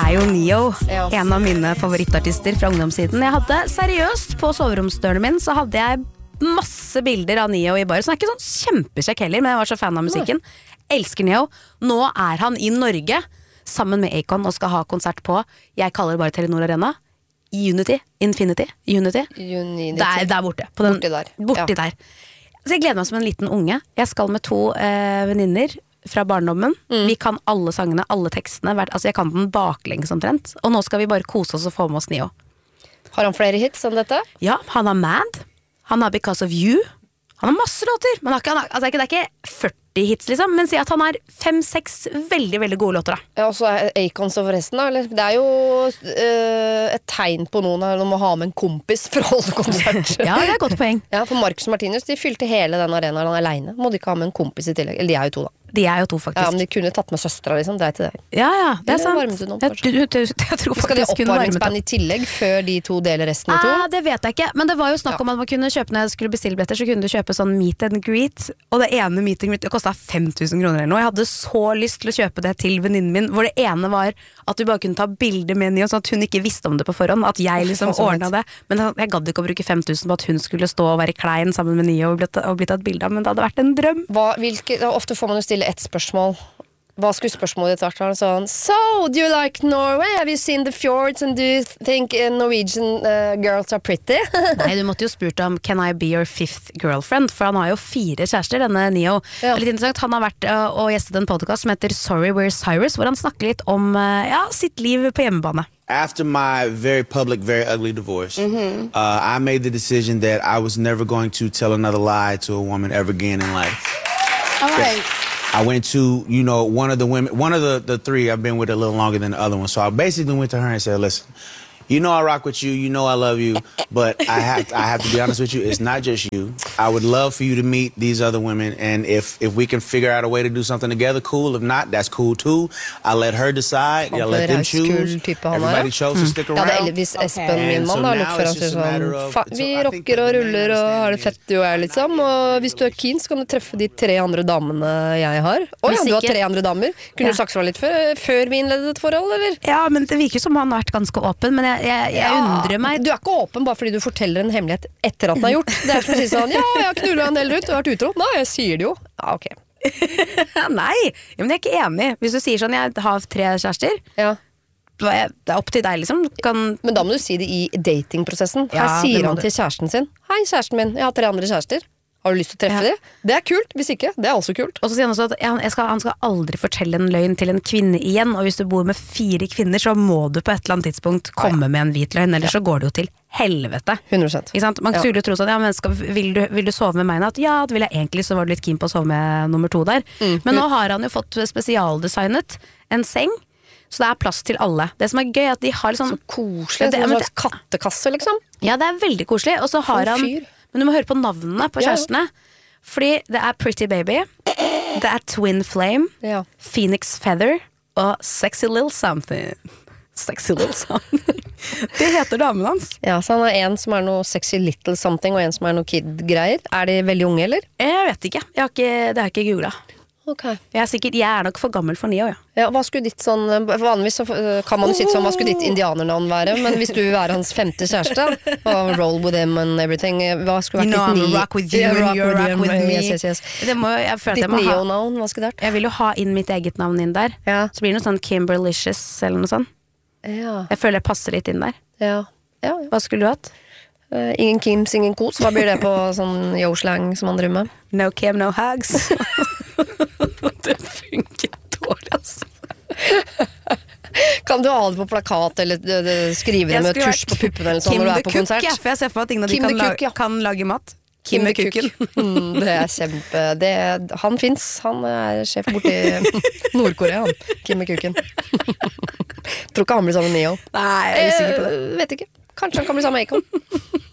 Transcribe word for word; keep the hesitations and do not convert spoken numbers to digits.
er jo Neo, Ja. en av mine favorittartister fra ungdomstiden. Jeg hadde seriøst, på soveromsdøren min, så hadde jeg masse bilder av Neo i bar. Så han er ikke sånn kjempekjekk heller, men jeg var så fan av musikken. Elsker Neo. Nå er han i Norge, sammen med Akon, og skal ha konsert på, jeg kaller det bare Telenor Arena, Unity, Infinity, Unity. Unity. Der, der borte. På den, Borti der. Borti Ja. der. Så jeg gleder meg som en liten unge. Jeg skal med to eh, venninner fra barndommen. Mm. Vi kan alle sangene, alle tekstene. Hvert, altså jeg kan den baklengs omtrent. Og nå skal vi bare kose oss og få med oss Neo. Har han flere hits enn dette? Ja, han har Mad. Han har Because of You. Han har masse låter. Men han har ikke, han har, altså det er ikke- det er ikke førti hits, liksom. Men si at han har fem-seks veldig, veldig gode låter, da. Ja, og så er Akon så forresten, da, eller? Det er jo øh, et tegn på noen her om å ha med en kompis for å holde konsert. Ja, det er et godt poeng. Ja, for Marcus Martinus, de fylte hele den arenaen alene. Må de ikke ha med en kompis i tillegg? Eller de er jo to, da. De er jo to, Ja, faktisk. men de kunne tatt med søstera, liksom. Dreit i det. Ja, ja, det er Eller sant. varmet hun opp, Jeg, kanskje? du, du, jeg tror Skal de faktisk hun varmet opp. oppvarmingsband i tillegg før de to deler resten i to? Ah, det vet jeg ikke, men det var jo snakk Ja. om at man kunne kjøpe. Når jeg skulle bestille billetter, så kunne du kjøpe sånn meet and greet. Og det ene meet and greet det kostet fem tusen kroner eller noe. Jeg hadde så lyst til å kjøpe det til venninnen min, hvor det ene var at du bare kunne ta bilder med Neo, sånn at hun ikke visste om det på forhånd. At jeg liksom faen, så ordnet det. Men jeg gadd ikke å bruke fem tusen på at hun skulle stå og være klein sammen med Neo og bli, og bli tatt bilde av, men det hadde vært en drøm. Hva, hvilke, ofte får man jo stille ett spørsmål. Hva skulle spørsmålet ditt vært? Sånn, so, do you like Norway? Have you seen the fjords? And do you think uh, Norwegian uh, girls are pretty? Nei, du måtte jo spurt om Can I be your fifth girlfriend? For han har jo fire kjærester, denne Neo. Ja. Det er litt interessant, han har vært uh, og gjestet en podcast som heter Sorry We're Cyrus, hvor han snakker litt om uh, ja, sitt liv på hjemmebane. After my very public, very ugly divorce, uh, I made the decision that I was never going to tell another lie to a woman ever again in life. All right. I went to, you know, one of the women, one of the, the three I've been with a little longer than the other one. So I basically went to her and said, listen, you know I rock with you, you know I love you, but I have, I have to be honest with you, it's not just you. I would love for you to meet these other women, and if, if we can figure out a way to do something together, cool. If not, that's cool too. I let her decide, I let them choose. Everybody chose to stick Ja, det er around. Elvis Espen, And min so mann, har now litt for it's han sier just a matter sånn of- "Fa- so Vi I think rocker that og the men ruller og har det understand fett du er, liksom. Og hvis du er keen, så kan du treffe de tre andre damene jeg har. Å ja, Hvis du har ikke- tre andre damer. Kunne Ja. du sagt fra litt før, før vi innledet et forhold, eller? Ja, men det virker som han har vært ganske åpen, men jeg, jeg, jeg undrer meg. Du er ikke åpen bare fordi du forteller en hemmelighet etter at den er gjort. Det er som å si sånn, ja, jeg har knullet en del ut, du har vært utro. Nei, jeg sier det jo. Ja, ok. Nei, ja, men jeg er ikke enig. Hvis du sier sånn, jeg har tre kjærester, Ja. da er det er opp til deg liksom. Du kan, Men da må du si det i datingprosessen. Her Ja, det sier må han du. til kjæresten sin: Hei, kjæresten min, jeg har tre andre kjærester. Har du lyst til å treffe Ja. dem? Det er kult. Hvis ikke, det er også kult. og så sier han også at han, jeg skal, han skal aldri fortelle en løgn til en kvinne igjen, og hvis du bor med fire kvinner, så må du på et eller annet tidspunkt komme med en hvit løgn, ellers så går det jo til helvete. hundre prosent. Ikke sant? Man Ja. skulle jo tro sånn, ja, men skal, vil, du, vil du sove med meg i natt? Ja, det vil jeg egentlig, så var du litt keen på å sove med nummer to der. Mm. Men nå har han jo fått spesialdesignet en seng, så det er plass til alle. Det som er gøy er at de har sånn, Koselig. Ja, det- Som en men slags kattekasse, liksom. ja, det er veldig koselig, og så har For en han, fyr. men du må høre på navnene på Ja, ja. kjærestene, fordi det er Pretty Baby, det er Twin Flame, Ja. Phoenix Feather og Sexy Little Something. Sexy Little Something. Det heter damen hans. Ja, så han har en som er noe sexy little something, og en som er noe kid-greier. Er de veldig unge, eller? Jeg vet ikke, jeg har ikke, det har jeg ikke googlet. Ok. Jeg er, sikkert, jeg er nok for gammel for Neo, ja. Ja, hva skulle ditt sånn, vanligvis så øh, kan man jo sitte sånn, hva skulle ditt indianernavn være? Men hvis du vil være hans femte kjæreste, og roll with him and everything, hva skulle You vært know ditt I'm ni... rock with you, Yeah, and you're rock with me. Yes, yes, yes. Det må, jeg føler at Ditt jeg må ha, neo-navn, hva skulle det vært? jeg vil jo ha inn mitt eget navn inn der. Ja. Så blir det noe sånn Kimberlicious eller noe sånt. Ja, Jeg føler jeg passer litt inn der. ja, ja. ja. Hva skulle du hatt? Eh, ingen Kims, ingen kos. Hva blir det på sånn yo-slang som man driver med? No Kim, no hugs. Det funker dårlig, altså. Kan du ha det på plakat, eller d- d- skrive det Jeg med skulle tusj vært på puppene eller sånn Kim når du the er på Cook, konsert? ja, for jeg ser for meg at ingen av de Kim kan, the Cook, lage, ja. kan lage mat. Kim the Kim the Cook. Mm, det er kjempe det, Han fins. Han er sjef borti Nord-Korea, han. Kim the Cooken. Tror ikke han blir sammen med Neo. Nei, jeg er usikker på det. Eh, vet ikke. Kanskje han kan bli sammen med Akon.